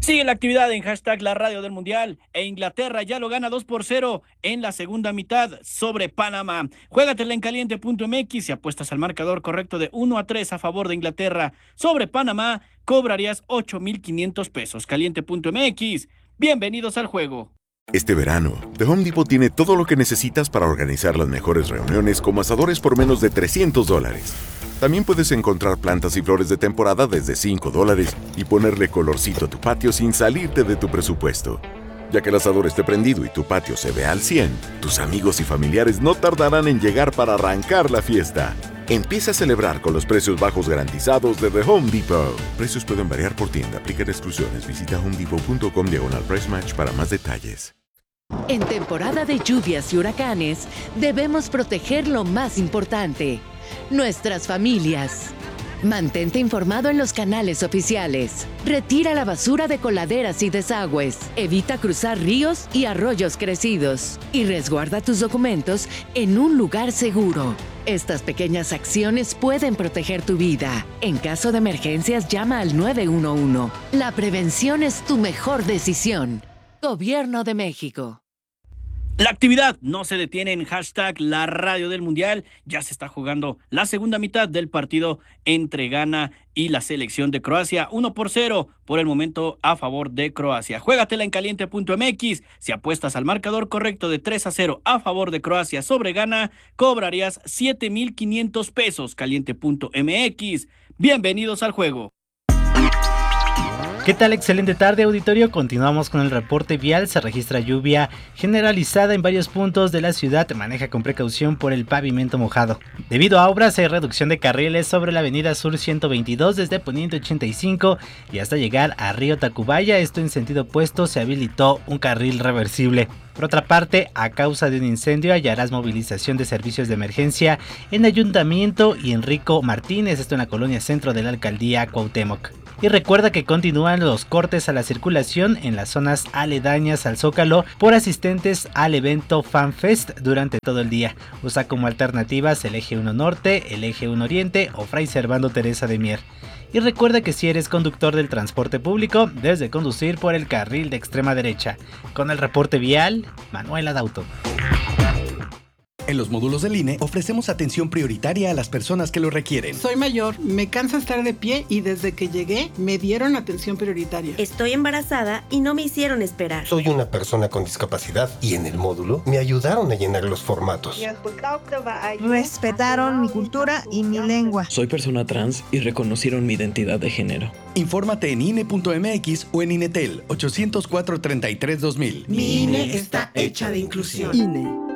Sigue la actividad en hashtag la radio del mundial e Inglaterra ya lo gana 2-0 en la segunda mitad sobre Panamá. Juégatela en caliente.mx y apuestas al marcador correcto de 1-3 a favor de Inglaterra sobre Panamá, cobrarías 8,500 pesos. Caliente.mx, bienvenidos al juego. Este verano, The Home Depot tiene todo lo que necesitas para organizar las mejores reuniones como asadores por menos de $300. También puedes encontrar plantas y flores de temporada desde $5 y ponerle colorcito a tu patio sin salirte de tu presupuesto. Ya que el asador esté prendido y tu patio se ve al 100, tus amigos y familiares no tardarán en llegar para arrancar la fiesta. Empieza a celebrar con los precios bajos garantizados de The Home Depot. Precios pueden variar por tienda. Aplican exclusiones. Visita homedepot.com/price match para más detalles. En temporada de lluvias y huracanes, debemos proteger lo más importante: nuestras familias. Mantente informado en los canales oficiales. Retira la basura de coladeras y desagües. Evita cruzar ríos y arroyos crecidos. Y resguarda tus documentos en un lugar seguro. Estas pequeñas acciones pueden proteger tu vida. En caso de emergencias, llama al 911. La prevención es tu mejor decisión. Gobierno de México. La actividad no se detiene en hashtag la radio del mundial. Ya se está jugando la segunda mitad del partido entre Ghana y la selección de Croacia. 1-0 por el momento a favor de Croacia. Juégatela en caliente.mx. Si apuestas al marcador correcto de 3-0 a favor de Croacia sobre Ghana, cobrarías 7,500 pesos. Caliente.mx. Bienvenidos al juego. ¿Qué tal? Excelente tarde, auditorio. Continuamos con el reporte vial. Se registra lluvia generalizada en varios puntos de la ciudad. Maneja con precaución por el pavimento mojado. Debido a obras, hay reducción de carriles sobre la avenida Sur 122 desde Poniente 85 y hasta llegar a Río Tacubaya. Esto en sentido opuesto se habilitó un carril reversible. Por otra parte, a causa de un incendio hallarás movilización de servicios de emergencia en Ayuntamiento y Enrico Martínez, esto en la colonia centro de la alcaldía Cuauhtémoc. Y recuerda que continúan los cortes a la circulación en las zonas aledañas al Zócalo por asistentes al evento FanFest durante todo el día. Usa como alternativas el eje 1 Norte, el eje 1 Oriente o Fray Servando Teresa de Mier. Y recuerda que si eres conductor del transporte público, debes de conducir por el carril de extrema derecha. Con el reporte vial, Manuel Adauto. En los módulos del INE ofrecemos atención prioritaria a las personas que lo requieren. Soy mayor, me cansa estar de pie y desde que llegué me dieron atención prioritaria. Estoy embarazada y no me hicieron esperar. Soy una persona con discapacidad y en el módulo me ayudaron a llenar los formatos. Respetaron mi cultura y mi lengua. Soy persona trans y reconocieron mi identidad de género. Infórmate en INE.mx o en INETEL 804-33-2000. Mi INE está hecha de inclusión. INE.